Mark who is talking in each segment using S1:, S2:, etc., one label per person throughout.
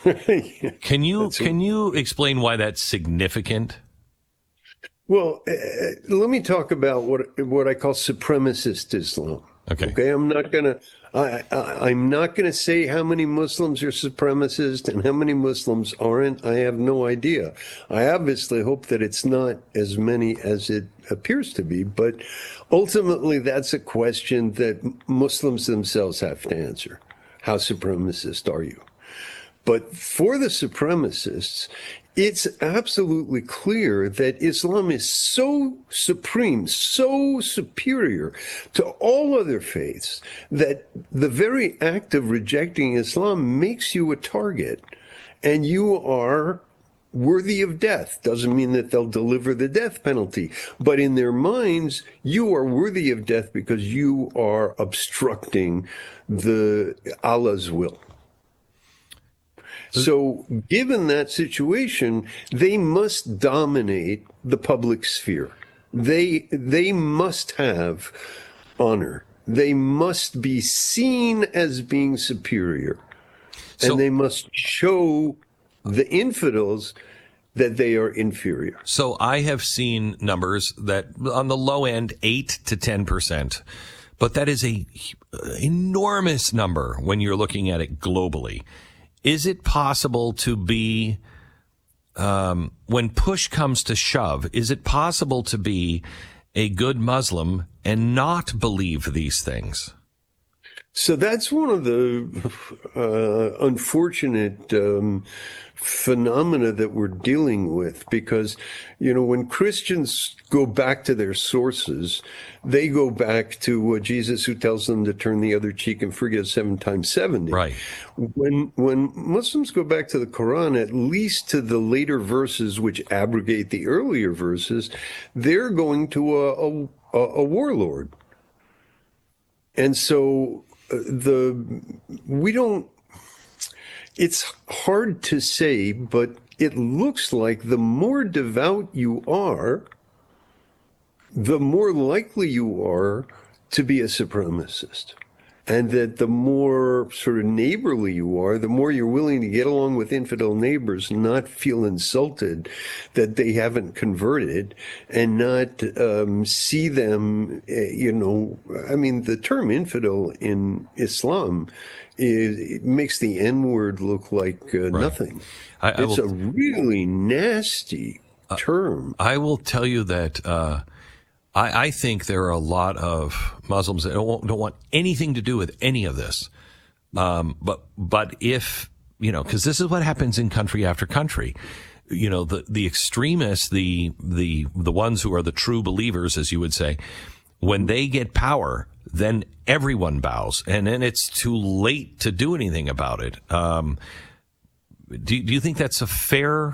S1: Can you explain why that's significant?
S2: Well, let me talk about what I call supremacist Islam.
S1: Okay.
S2: I'm not gonna say how many Muslims are supremacist and how many Muslims aren't. I have no idea. I obviously hope that it's not as many as it appears to be, but ultimately that's a question that Muslims themselves have to answer. How supremacist are you? But for the supremacists, it's absolutely clear that Islam is so supreme, so superior to all other faiths, that the very act of rejecting Islam makes you a target, and you are worthy of death. Doesn't mean that they'll deliver the death penalty, but in their minds, you are worthy of death because you are obstructing Allah's will. So given that situation, they must dominate the public sphere. They must have honor. They must be seen as being superior. And they must show the infidels that they are inferior.
S1: So I have seen numbers that on the low end, 8 to 10%. But that is a enormous number when you're looking at it globally. Is it possible to be, when push comes to shove, is it possible to be a good Muslim and not believe these things?
S2: So that's one of the unfortunate phenomena that we're dealing with, because, when Christians go back to their sources, they go back to Jesus, who tells them to turn the other cheek and forgive 7 times 70.
S1: Right.
S2: When Muslims go back to the Quran, at least to the later verses which abrogate the earlier verses, they're going to a warlord. And so it's hard to say, but it looks like the more devout you are, the more likely you are to be a supremacist. And that the more sort of neighborly you are, the more you're willing to get along with infidel neighbors, not feel insulted that they haven't converted, and not see them, the term infidel in Islam it makes the N-word look like nothing. It's a really nasty term.
S1: I will tell you that I think there are a lot of Muslims that don't want anything to do with any of this. But if, because this is what happens in country after country. The extremists, the ones who are the true believers, as you would say, when they get power, then everyone bows, and then it's too late to do anything about it. Do you think that's a fair?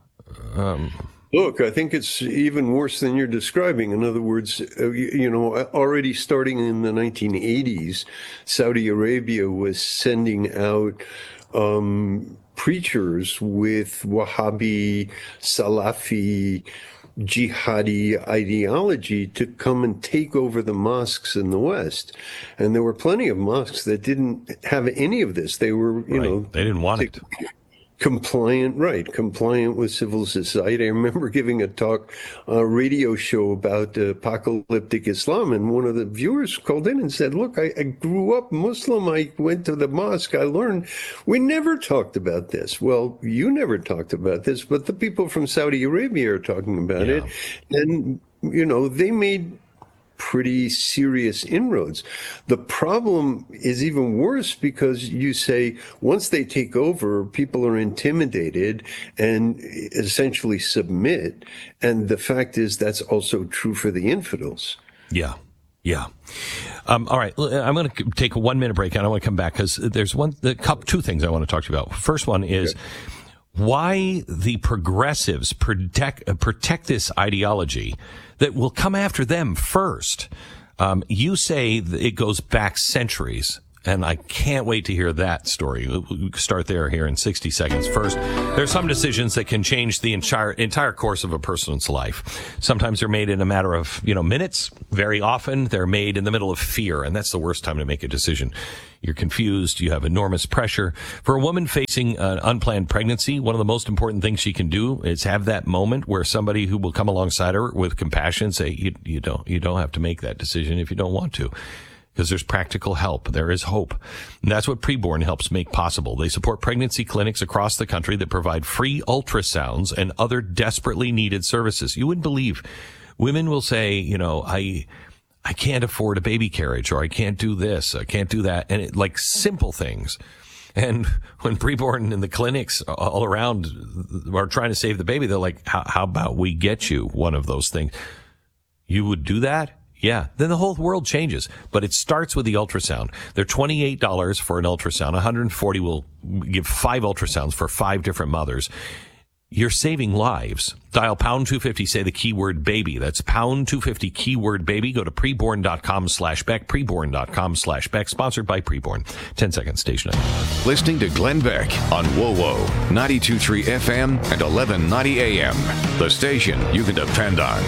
S2: Look, I think it's even worse than you're describing. In other words, already starting in the 1980s, Saudi Arabia was sending out preachers with Wahhabi, Salafi, jihadi ideology to come and take over the mosques in the West. And there were plenty of mosques that didn't have any of this. They were,
S1: they didn't want it.
S2: Compliant with civil society. I remember giving a talk, a radio show about apocalyptic Islam, and one of the viewers called in and said, look, I grew up Muslim, I went to the mosque, I learned. We never talked about this. Well, you never talked about this, but the people from Saudi Arabia are talking about it. And, they made pretty serious inroads. The problem is even worse because you say once they take over, people are intimidated and essentially submit. And the fact is that's also true for the infidels.
S1: Yeah. All right. I'm going to take a 1 minute break and I want to come back because there's two things I want to talk to you about. First one is why the progressives protect this ideology that will come after them first. You say it goes back centuries. And I can't wait to hear that story. We'll start there here in 60 seconds. First, there's some decisions that can change the entire course of a person's life. Sometimes they're made in a matter of, minutes. Very often they're made in the middle of fear, and that's the worst time to make a decision. You're confused. You have enormous pressure. For a woman facing an unplanned pregnancy, one of the most important things she can do is have that moment where somebody who will come alongside her with compassion say, you don't have to make that decision if you don't want to. Because there's practical help. There is hope. And that's what Preborn helps make possible. They support pregnancy clinics across the country that provide free ultrasounds and other desperately needed services. You wouldn't believe. Women will say, I can't afford a baby carriage, or I can't do this, I can't do that. And like simple things. And when Preborn and the clinics all around are trying to save the baby, they're like, how about we get you one of those things? You would do that? Yeah, then the whole world changes. But it starts with the ultrasound. They're $28 for an ultrasound. $140 will give 5 ultrasounds for 5 different mothers. You're saving lives. Dial pound 250, say the keyword baby. That's pound 250 keyword baby. Go to preborn.com/Beck, preborn.com/Beck, sponsored by Preborn. 10 seconds, station 9.
S3: Listening to Glenn Beck on WoWo, 92.3 FM and 1190 AM. The station you can depend on.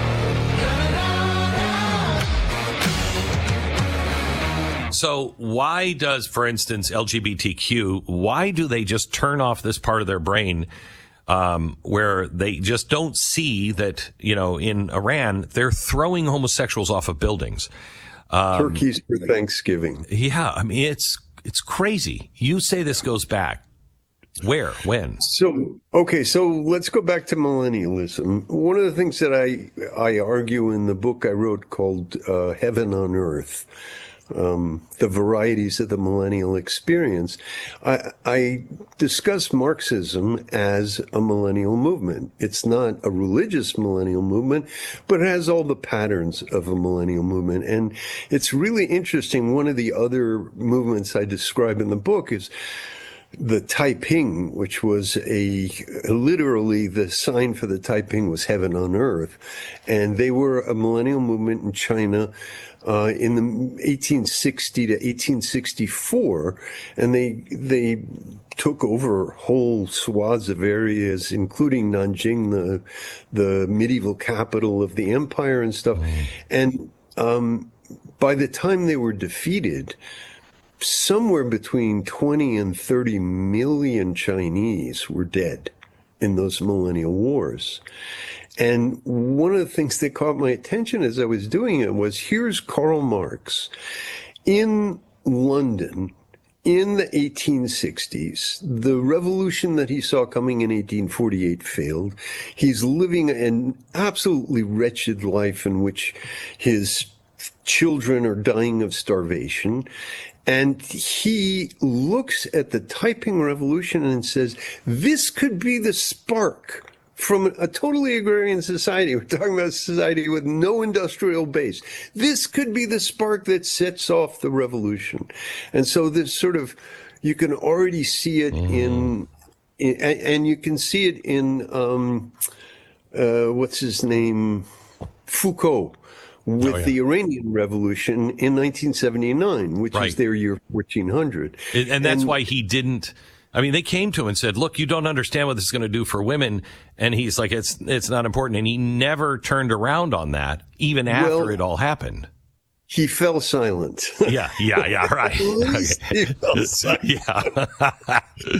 S1: So why does, for instance, LGBTQ, why do they just turn off this part of their brain where they just don't see that, in Iran, they're throwing homosexuals off of buildings?
S2: Turkeys for Thanksgiving.
S1: Yeah, I mean, it's crazy. You say this goes back. Where? When?
S2: So let's go back to millennialism. One of the things that I argue in the book I wrote called Heaven on Earth, the varieties of the millennial experience, I discuss Marxism as a millennial movement. It's not a religious millennial movement, but it has all the patterns of a millennial movement. And it's really interesting. One of the other movements I describe in the book is the Taiping, which was literally the sign for the Taiping was heaven on earth. And they were a millennial movement in China in the 1860 to 1864, and they took over whole swaths of areas, including Nanjing, the medieval capital of the empire and stuff. And by the time they were defeated, somewhere between 20 and 30 million Chinese were dead in those millennial wars. And one of the things that caught my attention as I was doing it was, here's Karl Marx in London in the 1860s. The revolution that he saw coming in 1848 failed. He's living an absolutely wretched life in which his children are dying of starvation. And he looks at the Taiping Revolution and says, this could be the spark from a totally agrarian society. We're talking about a society with no industrial base. This could be the spark that sets off the revolution. And so this sort of, you can already see it in and you can see it in, what's his name? Foucault. With the Iranian Revolution in 1979, which is their year 1400.
S1: And that's why he didn't. I mean, they came to him and said, look, you don't understand what this is going to do for women. And he's like, it's not important. And he never turned around on that, even after it all happened.
S2: He fell silent.
S1: Yeah, right.
S2: He fell silent.
S1: Yeah.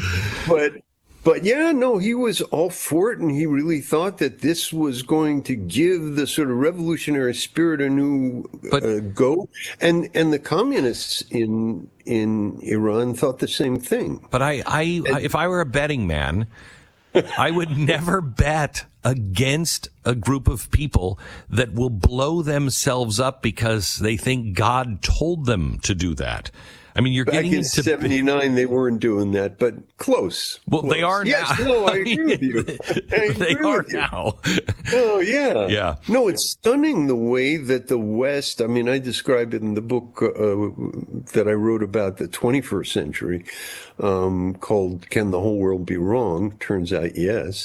S2: But yeah, no, he was all for it, and he really thought that this was going to give the sort of revolutionary spirit a new go. And the communists in Iran thought the same thing.
S1: But if I were a betting man, I would never bet against a group of people that will blow themselves up because they think God told them to do that. I mean, you're getting into
S2: 79. They weren't doing that, but close.
S1: Well,
S2: close.
S1: They are now.
S2: Yes, no, I agree with you.
S1: They are now.
S2: Oh, yeah.
S1: Yeah.
S2: No, it's stunning the way that the West, I mean, I described it in the book that I wrote about the 21st century called Can the Whole World Be Wrong? Turns out, yes.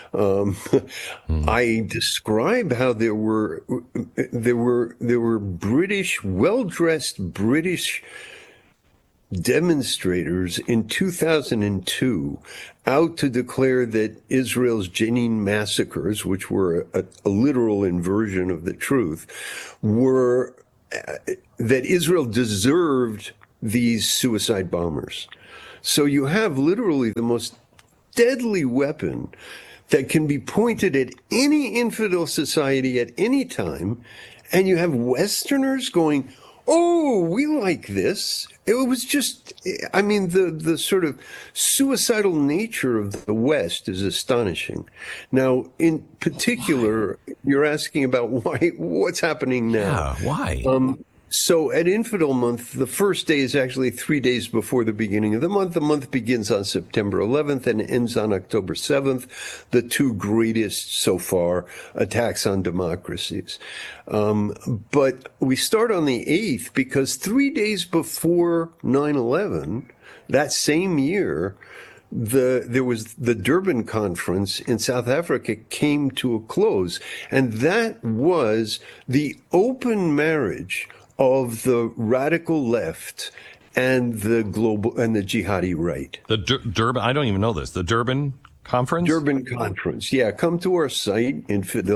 S2: I describe how there were British, well-dressed British demonstrators in 2002 out to declare that Israel's Jenin massacres, which were a literal inversion of the truth, were that Israel deserved these suicide bombers. So you have literally the most deadly weapon that can be pointed at any infidel society at any time, and you have Westerners going, "Oh, we like this." It was just, I mean, the sort of suicidal nature of the West is astonishing. Now, in particular, you're asking about what's happening now.
S1: Yeah, why?
S2: So at Infidel Month, the first day is actually 3 days before the beginning of the month. The month begins on September 11th and ends on October 7th, the two greatest so far attacks on democracies. But we start on the 8th because 3 days before 9/11, that same year, there was the Durban conference in South Africa came to a close. And that was the open marriage of the radical left and the global and the jihadi right.
S1: The Durban, I don't even know this. The Durban conference?
S2: Durban conference. Yeah. Come to our site,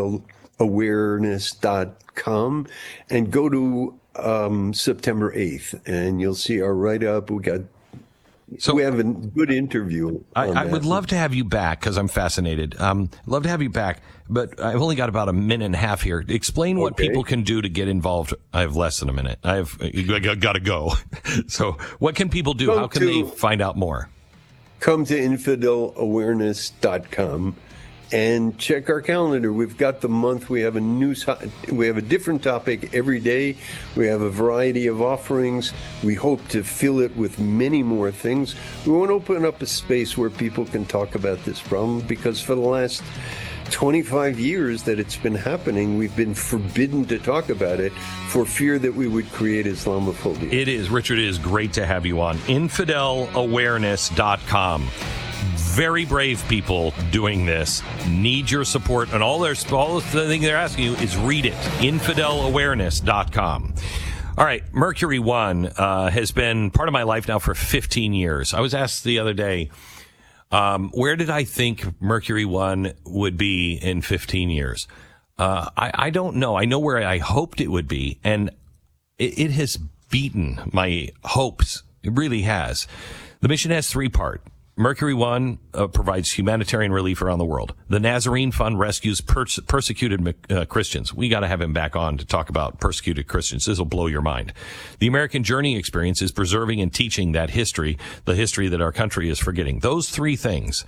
S2: infidelawareness.com, and go to September 8th, and you'll see our write-up. We have a good interview.
S1: I would love to have you back because I'm fascinated. Love to have you back, but I've only got about a minute and a half here. Explain what people can do to get involved. I have less than a minute. I got to go. So what can people do? How can they find out more?
S2: Come to infidelawareness.com and check our calendar. We've got the month. We have a different topic every day. We have a variety of offerings. We hope to fill it with many more things. We want to open up a space where people can talk about this problem, because for the last 25 years that it's been happening, we've been forbidden to talk about it for fear that we would create Islamophobia.
S1: It is, Richard, it is great to have you on. infidelawareness.com. Very brave people doing this. Need your support. And all the thing they're asking you is read it. infidelawareness.com. All right. Mercury One has been part of my life now for 15 years. I was asked the other day, where did I think Mercury One would be in 15 years? I don't know. I know where I hoped it would be, and it has beaten my hopes. It really has. The mission has three-part. Mercury One provides humanitarian relief around the world. The Nazarene Fund rescues persecuted Christians. We got to have him back on to talk about persecuted Christians. This will blow your mind. The American Journey Experience is preserving and teaching that history, the history that our country is forgetting. Those three things.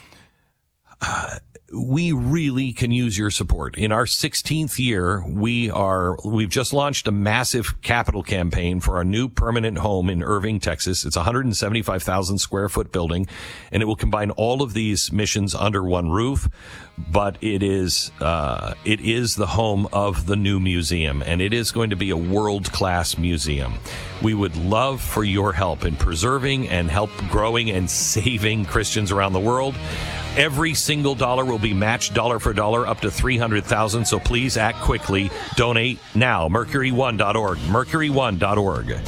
S1: We really can use your support. In our 16th year, we've just launched a massive capital campaign for our new permanent home in Irving, Texas. It's a 175,000 square foot building, and it will combine all of these missions under one roof. But it is the home of the new museum, and it is going to be a world-class museum. We would love for your help in preserving and help growing and saving Christians around the world. Every single dollar will be matched dollar for dollar up to $300,000. So please act quickly. Donate now. Mercury1.org. Mercury1.org.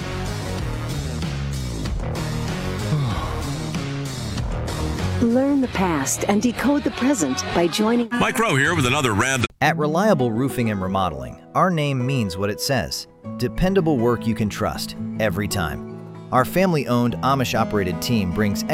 S4: Learn the past and decode the present by joining
S5: Mike Rowe here with another random.
S6: At Reliable Roofing and Remodeling, our name means what it says. Dependable work you can trust every time. Our family-owned, Amish-operated team brings